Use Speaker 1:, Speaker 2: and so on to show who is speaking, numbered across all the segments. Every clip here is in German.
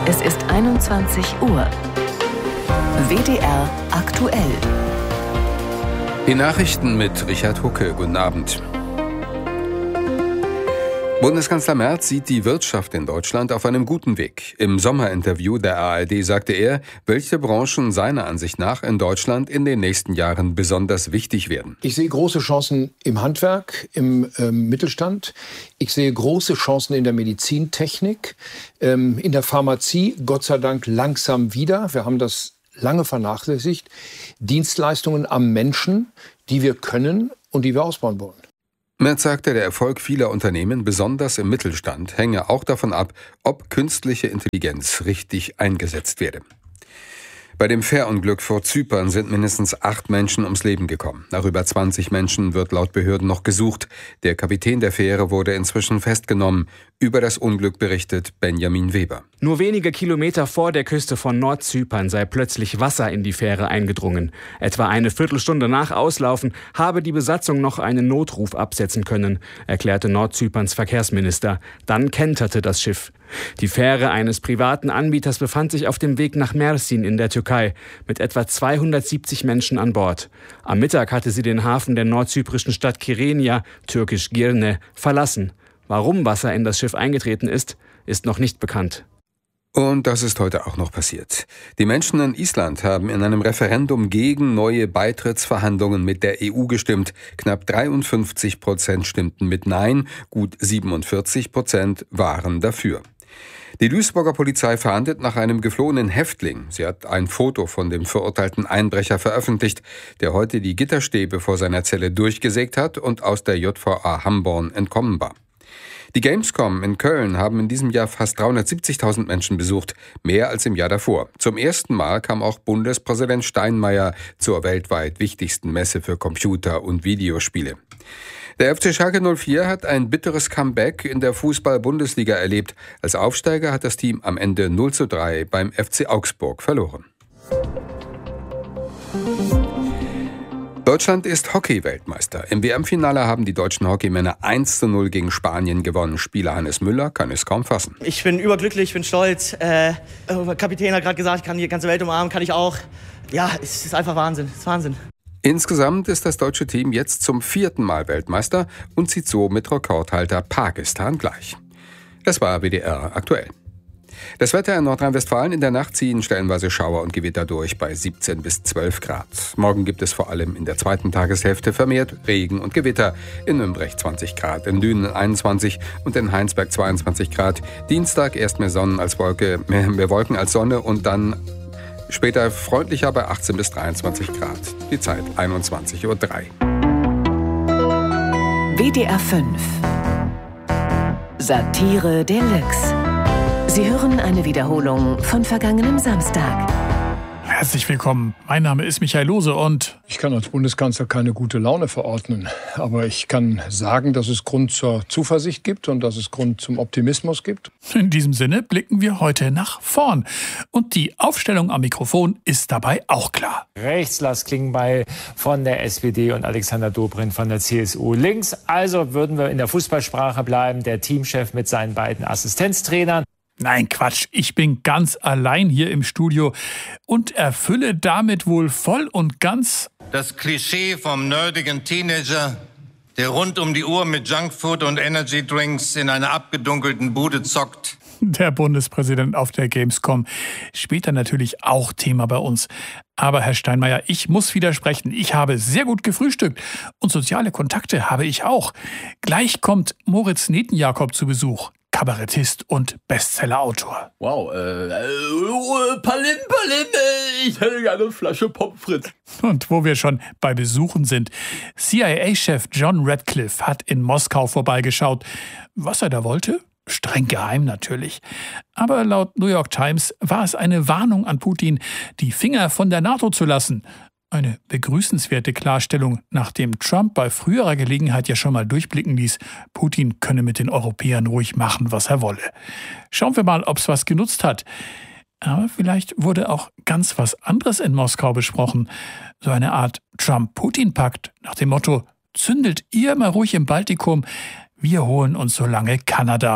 Speaker 1: Es ist 21 Uhr. WDR aktuell.
Speaker 2: Die Nachrichten mit Richard Hucke. Guten Abend. Bundeskanzler Merz sieht die Wirtschaft in Deutschland auf einem guten Weg. Im Sommerinterview der ARD sagte er, welche Branchen seiner Ansicht nach in Deutschland in den nächsten Jahren besonders wichtig werden.
Speaker 3: Ich sehe große Chancen im Handwerk, im Mittelstand. Ich sehe große Chancen in der Medizintechnik, in der Pharmazie, Gott sei Dank langsam wieder. Wir haben das lange vernachlässigt. Dienstleistungen am Menschen, die wir können und die wir ausbauen wollen.
Speaker 2: Merz sagte, der Erfolg vieler Unternehmen, besonders im Mittelstand, hänge auch davon ab, ob künstliche Intelligenz richtig eingesetzt werde. Bei dem Fährunglück vor Zypern sind mindestens 8 Menschen ums Leben gekommen. Nach über 20 Menschen wird laut Behörden noch gesucht. Der Kapitän der Fähre wurde inzwischen festgenommen. Über das Unglück berichtet Benjamin Weber.
Speaker 4: Nur wenige Kilometer vor der Küste von Nordzypern sei plötzlich Wasser in die Fähre eingedrungen. Etwa eine Viertelstunde nach Auslaufen habe die Besatzung noch einen Notruf absetzen können, erklärte Nordzyperns Verkehrsminister. Dann kenterte das Schiff. Die Fähre eines privaten Anbieters befand sich auf dem Weg nach Mersin in der Türkei mit etwa 270 Menschen an Bord. Am Mittag hatte sie den Hafen der nordzyprischen Stadt Kyrenia, türkisch Girne, verlassen. Warum Wasser in das Schiff eingetreten ist, ist noch nicht bekannt.
Speaker 2: Und das ist heute auch noch passiert. Die Menschen in Island haben in einem Referendum gegen neue Beitrittsverhandlungen mit der EU gestimmt. Knapp 53% stimmten mit Nein, gut 47% waren dafür. Die Duisburger Polizei verhandelt nach einem geflohenen Häftling. Sie hat ein Foto von dem verurteilten Einbrecher veröffentlicht, der heute die Gitterstäbe vor seiner Zelle durchgesägt hat und aus der JVA Hamborn entkommen war. Die Gamescom in Köln haben in diesem Jahr fast 370.000 Menschen besucht, mehr als im Jahr davor. Zum ersten Mal kam auch Bundespräsident Steinmeier zur weltweit wichtigsten Messe für Computer- und Videospiele. Der FC Schalke 04 hat ein bitteres Comeback in der Fußball-Bundesliga erlebt. Als Aufsteiger hat das Team am Ende 0:3 beim FC Augsburg verloren. Deutschland ist Hockey-Weltmeister. Im WM-Finale haben die deutschen Hockeymänner 1:0 gegen Spanien gewonnen. Spieler Hannes Müller kann es kaum fassen.
Speaker 5: Ich bin überglücklich, ich bin stolz. Kapitän hat gerade gesagt, ich kann die ganze Welt umarmen, kann ich auch. Ja, es ist einfach Wahnsinn, es ist Wahnsinn.
Speaker 2: Insgesamt ist das deutsche Team jetzt zum 4. Mal Weltmeister und zieht so mit Rekordhalter Pakistan gleich. Das war WDR aktuell. Das Wetter in Nordrhein-Westfalen: in der Nacht ziehen stellenweise Schauer und Gewitter durch bei 17 bis 12 Grad. Morgen gibt es vor allem in der zweiten Tageshälfte vermehrt Regen und Gewitter. In Nürnberg 20 Grad, in Dünen 21 und in Heinsberg 22 Grad. Dienstag erst mehr Wolken als Sonne und dann später freundlicher bei 18 bis 23 Grad. Die Zeit 21:03 Uhr.
Speaker 1: WDR 5 Satire Deluxe. Sie hören eine Wiederholung von vergangenem Samstag.
Speaker 6: Herzlich willkommen. Mein Name ist Michael Lose und
Speaker 3: Ich kann als Bundeskanzler keine gute Laune verordnen. Aber ich kann sagen, dass es Grund zur Zuversicht gibt und dass es Grund zum Optimismus gibt.
Speaker 6: in diesem Sinne blicken wir heute nach vorn. Und die Aufstellung am Mikrofon ist dabei auch klar.
Speaker 7: Rechts Lars Klingbeil von der SPD und Alexander Dobrindt von der CSU. Links also würden wir in der Fußballsprache bleiben, der Teamchef mit seinen beiden Assistenztrainern.
Speaker 6: Nein, Quatsch, ich bin ganz allein hier im Studio und erfülle damit wohl voll und ganz
Speaker 8: das Klischee vom nerdigen Teenager, der rund um die Uhr mit Junkfood und Energydrinks in einer abgedunkelten Bude zockt.
Speaker 6: der Bundespräsident auf der Gamescom. Später natürlich auch Thema bei uns. Aber Herr Steinmeier, ich muss widersprechen. Ich habe sehr gut gefrühstückt und soziale Kontakte habe ich auch. Gleich kommt Moritz Netenjakob zu Besuch. Kabarettist und Bestsellerautor.
Speaker 9: Wow, Palim, ich hätte gerne eine Flasche Pommes frites.
Speaker 6: Und wo wir schon bei Besuchen sind, CIA-Chef John Radcliffe hat in Moskau vorbeigeschaut. Was er da wollte? Streng geheim natürlich. Aber laut New York Times war es eine Warnung an Putin, die Finger von der NATO zu lassen. Eine begrüßenswerte Klarstellung, nachdem Trump bei früherer Gelegenheit ja schon mal durchblicken ließ, Putin könne mit den Europäern ruhig machen, was er wolle. Schauen wir mal, ob's was genutzt hat. Aber vielleicht wurde auch ganz was anderes in Moskau besprochen. So eine Art Trump-Putin-Pakt nach dem Motto: Zündelt ihr mal ruhig im Baltikum, wir holen uns so lange Kanada.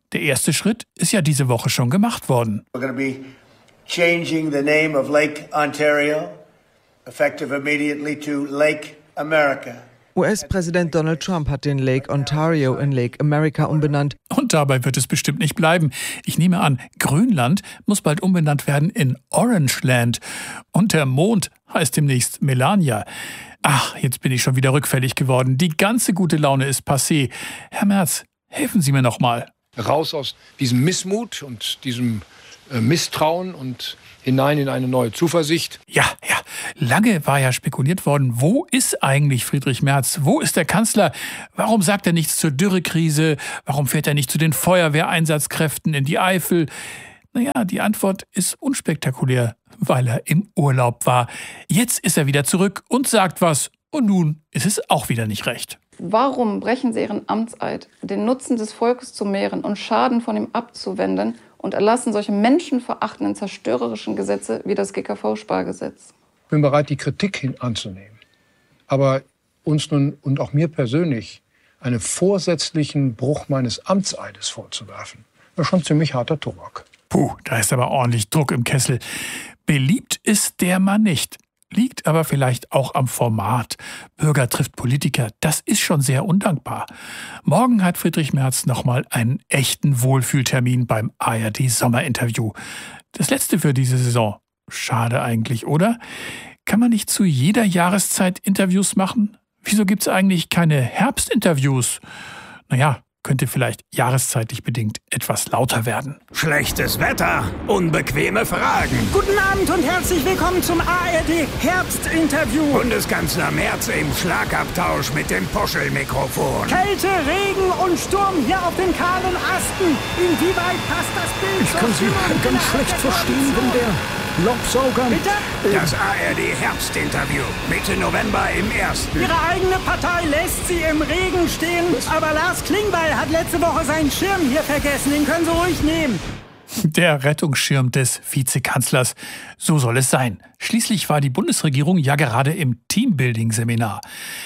Speaker 6: Der erste Schritt ist ja diese Woche schon gemacht worden.
Speaker 10: We're going to be changing the name of Lake Ontario, effective immediately to Lake America.
Speaker 11: US-Präsident Donald Trump hat den Lake Ontario in Lake America umbenannt.
Speaker 6: Und dabei wird es bestimmt nicht bleiben. Ich nehme an, Grönland muss bald umbenannt werden in Orangeland. Und der Mond heißt demnächst Melania. Ach, jetzt bin ich schon wieder rückfällig geworden. Die ganze gute Laune ist passé. Herr Merz, helfen Sie mir noch mal.
Speaker 3: Raus aus diesem Missmut und diesem Misstrauen und hinein in eine neue Zuversicht.
Speaker 6: Ja, lange war ja spekuliert worden, wo ist eigentlich Friedrich Merz? Wo ist der Kanzler? Warum sagt er nichts zur Dürrekrise? Warum fährt er nicht zu den Feuerwehreinsatzkräften in die Eifel? Naja, die Antwort ist unspektakulär, weil er im Urlaub war. Jetzt ist er wieder zurück und sagt was. Und nun ist es auch wieder nicht recht.
Speaker 12: Warum brechen Sie Ihren Amtseid, den Nutzen des Volkes zu mehren und Schaden von ihm abzuwenden und erlassen solche menschenverachtenden, zerstörerischen Gesetze wie das GKV-Spargesetz?
Speaker 3: Ich bin bereit, die Kritik anzunehmen. Aber uns nun und auch mir persönlich einen vorsätzlichen Bruch meines Amtseides vorzuwerfen, das ist schon ziemlich harter Tobak.
Speaker 6: Puh, da ist aber ordentlich Druck im Kessel. Beliebt ist der Mann nicht. Liegt aber vielleicht auch am Format. Bürger trifft Politiker, das ist schon sehr undankbar. Morgen hat Friedrich Merz nochmal einen echten Wohlfühltermin beim ARD-Sommerinterview. Das letzte für diese Saison. Schade eigentlich, oder? Kann man nicht zu jeder Jahreszeit Interviews machen? Wieso gibt's eigentlich keine Herbstinterviews? Naja, könnte vielleicht jahreszeitlich bedingt etwas lauter werden.
Speaker 13: Schlechtes Wetter, unbequeme Fragen.
Speaker 14: Guten Abend und herzlich willkommen zum ARD Herbstinterview.
Speaker 13: Bundeskanzler Merz im Schlagabtausch mit dem Puschelmikrofon.
Speaker 14: Kälte, Regen und Sturm hier auf den kahlen Asten. Inwieweit passt das Bild?
Speaker 15: Ich kann Sie ganz schlecht verstehen, wenn der Laubsauger...
Speaker 14: Bitte?
Speaker 13: Das ARD Herbstinterview. Mitte November im Ersten.
Speaker 14: Ihre eigene Partei lässt Sie im Regen stehen. Aber Lars Klingbeil hat letzte Woche seinen Schirm hier vergessen. Den können Sie ruhig nehmen.
Speaker 6: Der Rettungsschirm des Vizekanzlers. So soll es sein. Schließlich war die Bundesregierung ja gerade im Teambuilding-Seminar.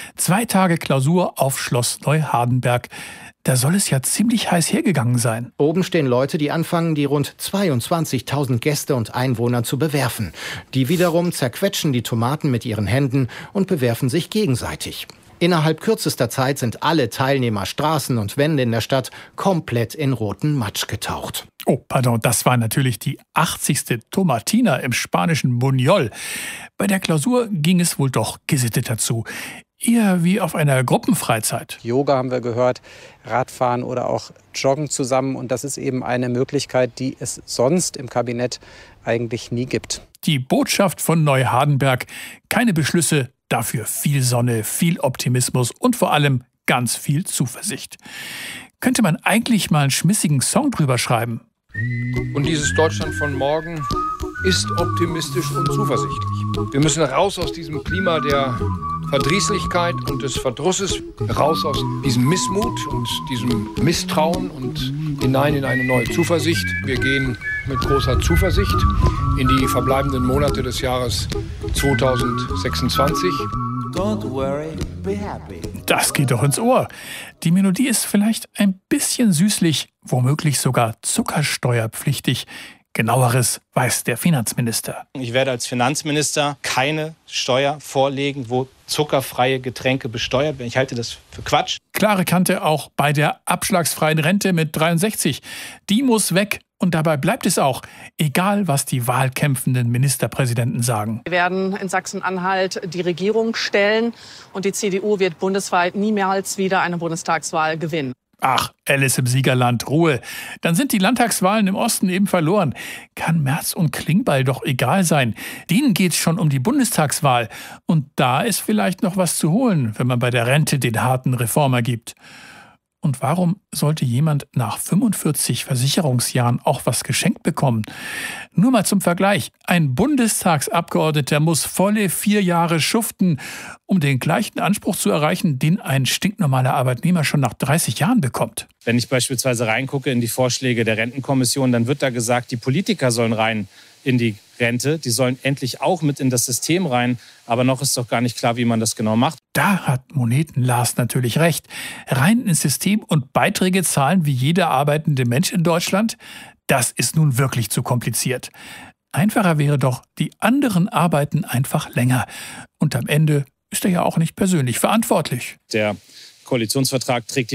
Speaker 6: 2 Tage Klausur auf Schloss Neuhardenberg. Da soll es ja ziemlich heiß hergegangen sein.
Speaker 16: Oben stehen Leute, die anfangen, die rund 22.000 Gäste und Einwohner zu bewerfen. Die wiederum zerquetschen die Tomaten mit ihren Händen und bewerfen sich gegenseitig. Innerhalb kürzester Zeit sind alle Teilnehmer, Straßen und Wände in der Stadt komplett in roten Matsch getaucht.
Speaker 6: Oh, pardon, das war natürlich die 80. Tomatina im spanischen Buñol. Bei der Klausur ging es wohl doch gesitteter zu. Eher wie auf einer Gruppenfreizeit.
Speaker 17: Yoga haben wir gehört, Radfahren oder auch Joggen zusammen. Und das ist eben eine Möglichkeit, die es sonst im Kabinett eigentlich nie gibt.
Speaker 6: Die Botschaft von Neuhardenberg: keine Beschlüsse, dafür viel Sonne, viel Optimismus und vor allem ganz viel Zuversicht. Könnte man eigentlich mal einen schmissigen Song drüber schreiben?
Speaker 3: Und dieses Deutschland von morgen ist optimistisch und zuversichtlich. Wir müssen raus aus diesem Klima der Verdrießlichkeit und des Verdrusses, raus aus diesem Missmut und diesem Misstrauen und hinein in eine neue Zuversicht. Wir gehen mit großer Zuversicht in die verbleibenden Monate des Jahres 2026.
Speaker 10: Don't worry, be happy.
Speaker 6: Das geht doch ins Ohr. Die Melodie ist vielleicht ein bisschen süßlich, womöglich sogar zuckersteuerpflichtig. Genaueres weiß der Finanzminister.
Speaker 18: Ich werde als Finanzminister keine Steuer vorlegen, wo zuckerfreie Getränke besteuert werden. Ich halte das für Quatsch.
Speaker 6: Klare Kante auch bei der abschlagsfreien Rente mit 63. Die muss weg. Und dabei bleibt es auch, egal was die wahlkämpfenden Ministerpräsidenten sagen.
Speaker 19: Wir werden in Sachsen-Anhalt die Regierung stellen und die CDU wird bundesweit niemals wieder eine Bundestagswahl gewinnen.
Speaker 6: Ach, Alice im Siegerland, Ruhe. Dann sind die Landtagswahlen im Osten eben verloren. Kann Merz und Klingbeil doch egal sein. Denen geht's schon um die Bundestagswahl. Und da ist vielleicht noch was zu holen, wenn man bei der Rente den harten Reformer gibt. Und warum sollte jemand nach 45 Versicherungsjahren auch was geschenkt bekommen? Nur mal zum Vergleich. Ein Bundestagsabgeordneter muss volle 4 Jahre schuften, um den gleichen Anspruch zu erreichen, den ein stinknormaler Arbeitnehmer schon nach 30 Jahren bekommt.
Speaker 18: Wenn ich beispielsweise reingucke in die Vorschläge der Rentenkommission, dann wird da gesagt, die Politiker sollen rein in die Rente. Die sollen endlich auch mit in das System rein. Aber noch ist doch gar nicht klar, wie man das genau macht.
Speaker 6: Da hat Moneten-Lars natürlich recht. Rein ins System und Beiträge zahlen wie jeder arbeitende Mensch in Deutschland? Das ist nun wirklich zu kompliziert. Einfacher wäre doch, die anderen arbeiten einfach länger. Und am Ende ist er ja auch nicht persönlich verantwortlich.
Speaker 18: Der Koalitionsvertrag trägt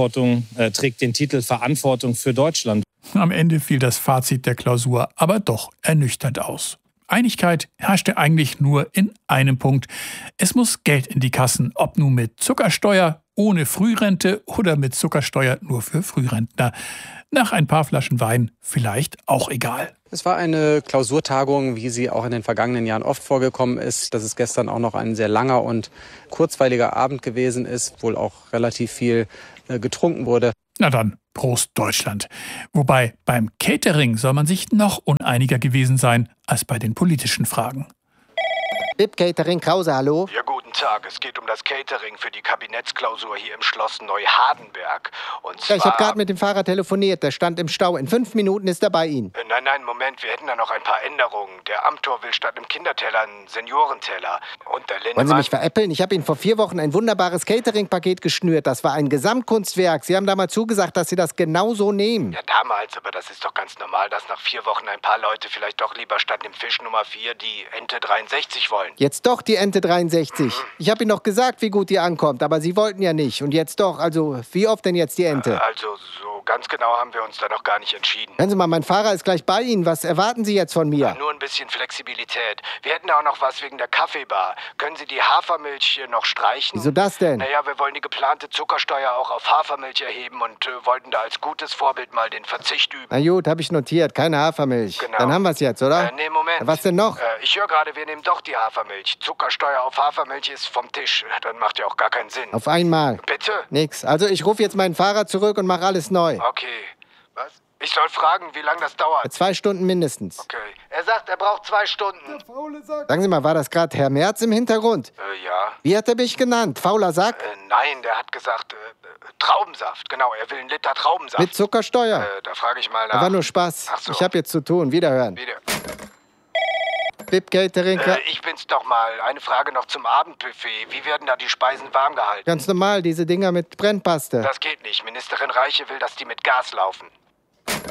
Speaker 18: den Titel Verantwortung für Deutschland.
Speaker 6: Am Ende fiel das Fazit der Klausur aber doch ernüchternd aus. Einigkeit herrschte eigentlich nur in einem Punkt. Es muss Geld in die Kassen, ob nun mit Zuckersteuer, ohne Frührente oder mit Zuckersteuer nur für Frührentner. Nach ein paar Flaschen Wein vielleicht auch egal.
Speaker 17: Es war eine Klausurtagung, wie sie auch in den vergangenen Jahren oft vorgekommen ist. Dass es gestern auch noch ein sehr langer und kurzweiliger Abend gewesen ist, wohl auch relativ viel getrunken wurde.
Speaker 6: Na dann, Prost Deutschland. Wobei beim Catering soll man sich noch uneiniger gewesen sein als bei den politischen Fragen.
Speaker 20: BIP Catering Krause, hallo?
Speaker 21: Ja, guten Tag. Es geht um das Catering für die Kabinettsklausur hier im Schloss Neuhardenberg. Und zwar...
Speaker 20: Ja, ich habe gerade mit dem Fahrer telefoniert. Der stand im Stau. In 5 Minuten ist er bei Ihnen.
Speaker 21: Nein, Moment. Wir hätten da noch ein paar Änderungen. Der Amtor will statt einem Kinderteller einen Seniorenteller. Und der Lindemann...
Speaker 20: Wollen Sie mich veräppeln? Ich habe Ihnen vor 4 Wochen ein wunderbares Catering-Paket geschnürt. Das war ein Gesamtkunstwerk. Sie haben damals zugesagt, dass Sie das genau so nehmen.
Speaker 21: Ja, damals. Aber das ist doch ganz normal, dass nach 4 Wochen ein paar Leute vielleicht doch lieber statt dem Fisch Nummer 4 die Ente 63 wollen.
Speaker 20: Jetzt doch die Ente 63. Ich habe Ihnen doch gesagt, wie gut die ankommt, aber Sie wollten ja nicht. Und jetzt doch. Also, wie oft denn jetzt die Ente?
Speaker 21: Also, so ganz genau haben wir uns da noch gar nicht entschieden.
Speaker 20: Hören Sie mal, mein Fahrer ist gleich bei Ihnen. Was erwarten Sie jetzt von mir?
Speaker 21: Ja, nur ein bisschen Flexibilität. Wir hätten auch noch was wegen der Kaffeebar. Können Sie die Hafermilch hier noch streichen?
Speaker 20: Wieso das denn?
Speaker 21: Naja, wir wollen die geplante Zuckersteuer auch auf Hafermilch erheben und wollten da als gutes Vorbild mal den Verzicht üben.
Speaker 20: Na gut, habe ich notiert. Keine Hafermilch.
Speaker 21: Genau.
Speaker 20: Dann haben wir es jetzt, oder?
Speaker 21: Nee, Moment.
Speaker 20: Was denn noch?
Speaker 21: Ich höre gerade, wir nehmen doch die Hafermilch. Zuckersteuer auf Hafermilch ist vom Tisch. Dann macht ja auch gar keinen Sinn.
Speaker 20: Auf einmal.
Speaker 21: Bitte?
Speaker 20: Nix. Also ich rufe jetzt meinen Fahrer zurück und mache alles neu.
Speaker 21: Okay. Was? Ich soll fragen, wie lange das dauert.
Speaker 20: 2 Stunden mindestens.
Speaker 21: Okay. Er sagt, er braucht 2 Stunden.
Speaker 20: Sagen Sie mal, war das gerade Herr Merz im Hintergrund?
Speaker 21: Ja.
Speaker 20: Wie hat er mich genannt? Fauler Sack?
Speaker 21: Nein, der hat gesagt, Traubensaft. Genau, er will 1 Liter Traubensaft.
Speaker 20: Mit Zuckersteuer?
Speaker 21: Da frage ich mal nach.
Speaker 20: War nur Spaß.
Speaker 21: Ach so.
Speaker 20: Ich habe jetzt zu tun. Wiederhören.
Speaker 21: Wieder.
Speaker 20: BIP Catering.
Speaker 21: Ich bin's doch mal. Eine Frage noch zum Abendbuffet. Wie werden da die Speisen warm gehalten?
Speaker 20: Ganz normal, diese Dinger mit Brennpaste.
Speaker 21: Das geht nicht. Ministerin Reiche will, dass die mit Gas laufen.